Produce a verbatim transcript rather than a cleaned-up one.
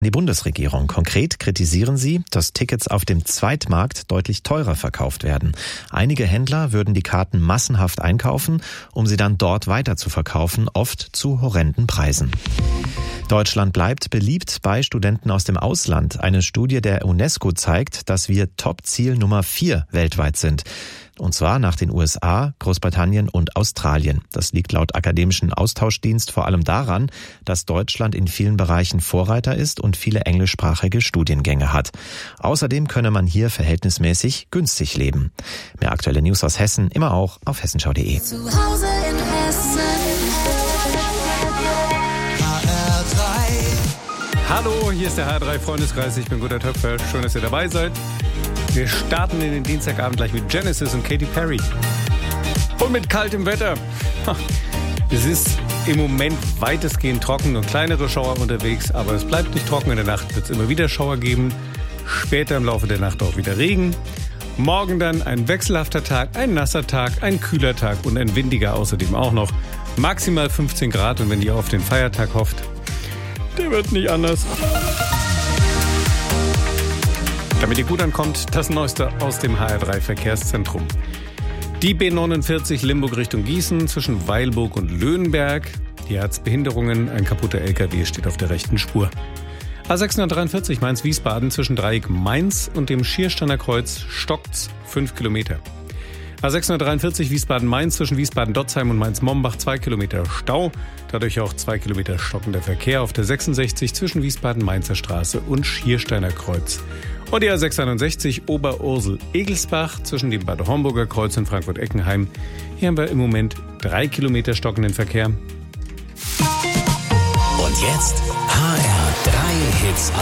Die Bundesregierung. Konkret kritisieren sie, dass Tickets auf dem Zweitmarkt deutlich teurer verkauft werden. Einige Händler würden die Karten massenhaft einkaufen, um sie dann dort weiter zu verkaufen, oft zu horrenden Preisen. Deutschland bleibt beliebt bei Studenten aus dem Ausland. Eine Studie der UNESCO zeigt, dass wir Top-Ziel Nummer vier weltweit sind. Und zwar nach den U S A, Großbritannien und Australien. Das liegt laut Akademischen Austauschdienst vor allem daran, dass Deutschland in vielen Bereichen Vorreiter ist und viele englischsprachige Studiengänge hat. Außerdem könne man hier verhältnismäßig günstig leben. Mehr aktuelle News aus Hessen immer auch auf hessenschau punkt de. Zu Hause in Hessen. H R drei. Hallo, hier ist der H R drei Freundeskreis. Ich bin Gunnar Töpfer. Schön, dass ihr dabei seid. Wir starten in den Dienstagabend gleich mit Genesis und Katy Perry. Und mit kaltem Wetter. Es ist im Moment weitestgehend trocken und kleinere Schauer unterwegs, aber es bleibt nicht trocken. In der Nacht wird es immer wieder Schauer geben. Später im Laufe der Nacht auch wieder Regen. Morgen dann ein wechselhafter Tag, ein nasser Tag, ein kühler Tag und ein windiger außerdem auch noch. Maximal fünfzehn Grad und wenn ihr auf den Feiertag hofft, der wird nicht anders. Damit ihr gut ankommt, das Neueste aus dem H R drei Verkehrszentrum. Die B neunundvierzig Limburg Richtung Gießen zwischen Weilburg und Löhnberg. Hier hat's Behinderungen, ein kaputter L K W steht auf der rechten Spur. A sechshundertdreiundvierzig Mainz-Wiesbaden zwischen Dreieck Mainz und dem Schiersteiner Kreuz stockt's fünf Kilometer. A sechshundertdreiundvierzig Wiesbaden-Mainz zwischen Wiesbaden-Dotzheim und Mainz-Mombach zwei Kilometer Stau. Dadurch auch zwei Kilometer stockender Verkehr auf der sechsundsechzig zwischen Wiesbaden-Mainzer Straße und Schiersteiner Kreuz. Und die A sechshundertsechzig Oberursel-Egelsbach zwischen dem Bad Homburger Kreuz und Frankfurt-Eckenheim. Hier haben wir im Moment drei Kilometer stockenden Verkehr. Und jetzt H R drei Hits